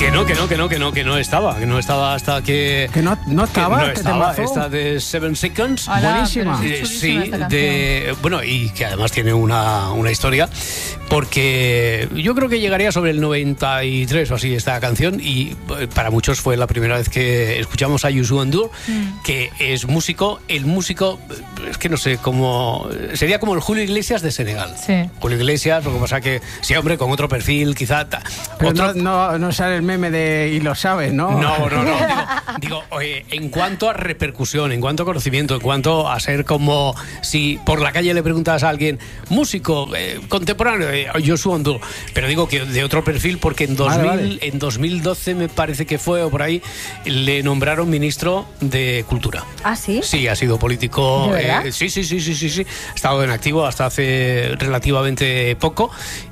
Que no estaba hasta que... Que no estaba, esta de 7 Seconds. Buenísima. Sí, bueno, y que además tiene una historia, porque yo creo que llegaría sobre el 93 o así esta canción, y para muchos fue la primera vez que escuchamos a Youssou N'Dour, que es músico, es que no sé, sería como el Julio Iglesias de Senegal. Sí. Julio Iglesias, lo que pasa que, sí, hombre, con otro perfil, quizá... Pero no sale el meme de y lo sabes, ¿no? No. Digo, oye, en cuanto a repercusión, en cuanto a conocimiento, en cuanto a ser como si por la calle le preguntas a alguien, músico, contemporáneo, Youssou N'Dour, pero digo que de otro perfil, porque en 2012 me parece que fue, o por ahí, le nombraron ministro de Cultura. ¿Ah, sí? Sí, ha sido político. ¿De verdad? Sí. Ha estado en activo hasta hace relativamente poco.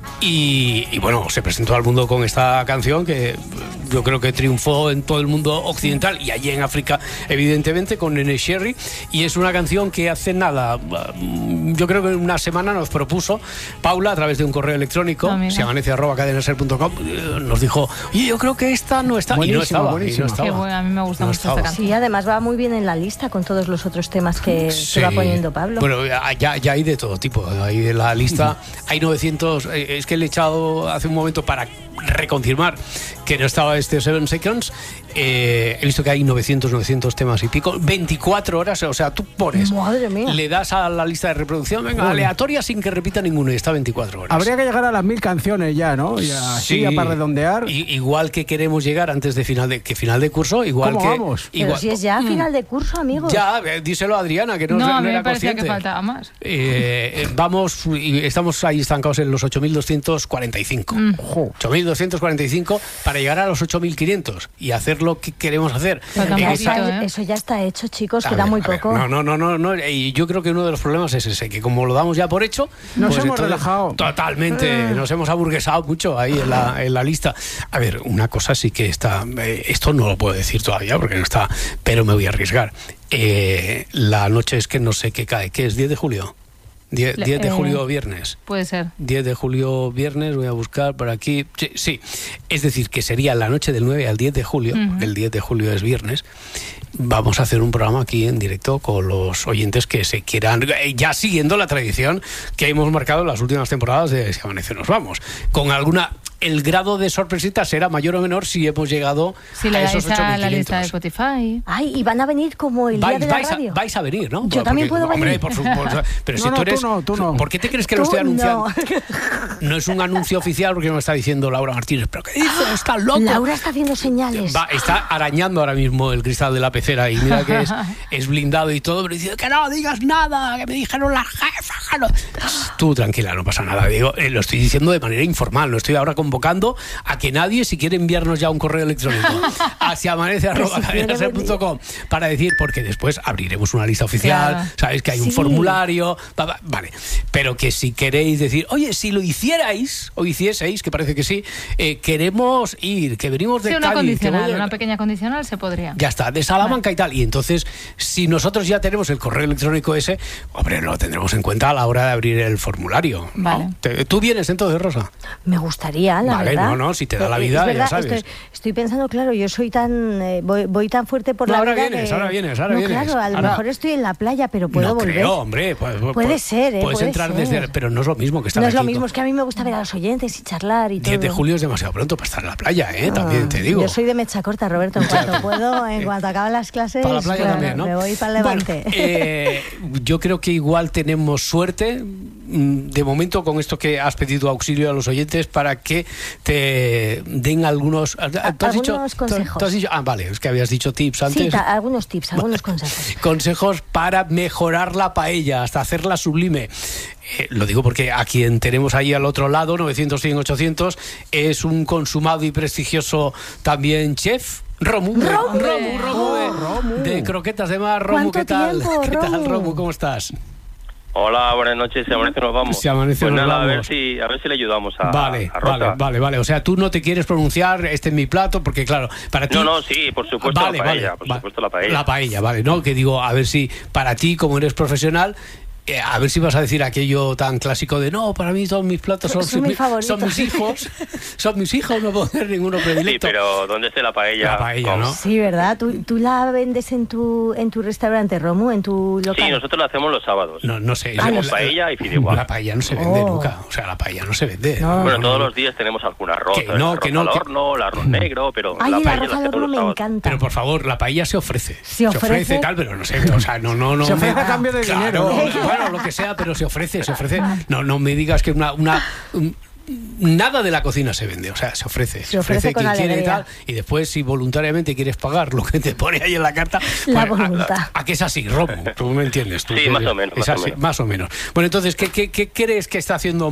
Y bueno, se presentó al mundo con esta canción que yo creo que triunfó en todo el mundo occidental y allí en África, evidentemente, con Nene Sherry. Y es una canción que hace nada, yo creo que en una semana nos propuso Paula a través de un correo electrónico, siamanece@cadenaser.com, nos dijo, oye, yo creo que esta no está. Buenísimo. Qué bueno, a mí me gusta mucho esta canción. Sí, además va muy bien en la lista con todos los otros temas que se va poniendo Pablo. Bueno, ya hay de todo tipo. Ahí de la lista hay 900. Es que le he echado hace un momento para reconfirmar que no estaba este 7 Seconds. He visto que hay 900 temas y pico, 24 horas, o sea, tú pones, madre mía, le das a la lista de reproducción, venga, aleatoria sin que repita ninguno, y está 24 horas. Habría que llegar a las 1000 canciones ya, ¿no? Ya para redondear. Igual que queremos llegar antes de final de curso, igual ¿Cómo que... vamos? Pero si es ya final de curso, amigos. Ya, díselo a Adriana, que no a mí era me parecía consciente. que faltaba más. Vamos, y estamos ahí estancados en los 8.245. 8.245 para llegar a los 8.500 y hacer lo que queremos hacer. Eso ya está hecho, chicos, queda muy poco. No, y yo creo que uno de los problemas es ese, que como lo damos ya por hecho, nos hemos relajado. Totalmente, nos hemos aburguesado mucho ahí en la lista. A ver, una cosa sí que está, esto no lo puedo decir todavía porque no está, pero me voy a arriesgar. La noche es que no sé qué cae, ¿qué es? 10 de julio. 10 de julio, viernes. Puede ser. 10 de julio, viernes, voy a buscar por aquí. Sí. Es decir, que sería la noche del 9 al 10 de julio, el 10 de julio es viernes. Vamos a hacer un programa aquí en directo con los oyentes que se quieran, ya siguiendo la tradición que hemos marcado en las últimas temporadas de Si Amanece Nos Vamos. Con alguna... El grado de sorpresita será mayor o menor si hemos llegado a esos 8.500. La lista de Spotify. Ay, y van a venir como el día de la radio. Vais a venir, ¿no? Yo también puedo venir. Hombre, por supuesto. Pero si tú eres... Tú no. ¿Por qué te crees que lo estoy anunciando? No es un anuncio oficial porque me está diciendo Laura Martínez. ¿Pero qué dices? ¿Estás loco? Laura está haciendo señales. Está arañando ahora mismo el cristal de la pecera y mira que es blindado y todo, pero dice que no digas nada, que me dijeron las jefas. No. Tú tranquila, no pasa nada. Digo, lo estoy diciendo de manera informal, no estoy ahora convocando a que nadie, si quiere enviarnos ya un correo electrónico hacia amanece@cadenaser.com para decir, porque después abriremos una lista oficial, claro. Sabéis que hay un formulario, vale, pero que si queréis decir, oye, si lo hicierais o hicieseis, que parece que sí, queremos ir, que venimos de una Cádiz, condicional, una pequeña condicional se podría. Ya está, de Salamanca y tal, y entonces si nosotros ya tenemos el correo electrónico ese, hombre, lo tendremos en cuenta a la hora de abrir el formulario, ¿no? Vale. ¿Tú vienes entonces, Rosa? Me gustaría, la verdad. No, si te da la vida, verdad, ya sabes. Estoy pensando, claro, yo soy tan... voy tan fuerte por la vida ahora vienes. Claro, a lo mejor estoy en la playa, pero puedo volver. No creo, hombre. Puede ser, Puedes entrar desde... Pero no es lo mismo que estar aquí. No es lo mismo, es que a mí me gusta ver a los oyentes y charlar y 10 todo. 10 de julio es demasiado pronto para estar en la playa, también te digo. Yo soy de mecha corta, Roberto, en cuanto puedo, en cuanto acaban las clases, para la playa también, ¿no? Me voy para el Levante. Bueno, yo creo que igual tenemos suerte de momento con esto que has pedido auxilio a los oyentes para que te den algunos consejos. ¿tú has dicho? Vale, es que habías dicho tips antes. Sí, algunos tips, algunos consejos. Consejos para mejorar la paella, hasta hacerla sublime. Lo digo porque a quien tenemos ahí al otro lado, 900, 100, 800, es un consumado y prestigioso también chef. Romu de Croquetas de Mar. Romu, ¿qué tal? ¿Qué tal, Romu? ¿Cómo estás? Hola, buenas noches. Si amanece nos vamos. Si amanece nos vamos. A ver si le ayudamos a Rosa. Vale. O sea, tú no te quieres pronunciar este es mi plato porque claro, para ti... No, sí, por supuesto la paella. Por supuesto la paella. La paella, vale, ¿no? Que digo, a ver si para ti, como eres profesional, A ver si vas a decir aquello tan clásico de no, para mí todos mis platos son mis hijos. Son mis hijos, no puedo tener ninguno predilecto. Sí, pero ¿dónde esté la paella? La paella, ¿no? Sí, ¿verdad? ¿Tú la vendes en tu restaurante, Romu, en tu local? Sí, nosotros la hacemos los sábados. No sé. Hacemos paella y fideuá. La paella no se vende nunca. O sea, la paella no se vende. No. Bueno, todos los días tenemos algún arroz. El arroz al horno, el arroz negro, pero la el paella arroz al horno me encanta. Pero por favor, la paella se ofrece. Se ofrece tal, pero no sé, o sea, no. Se ofrece a cambio de dinero. Bueno, lo que sea, pero se ofrece. No me digas que nada de la cocina se vende, o sea, se ofrece con quien quiere y alegría. tal, y después si voluntariamente quieres pagar lo que te pone ahí en la carta, la voluntad. ¿A qué es así, Romu? ¿Tú me entiendes? Sí, más o menos. Más o menos. Bueno, entonces, ¿qué crees que está haciendo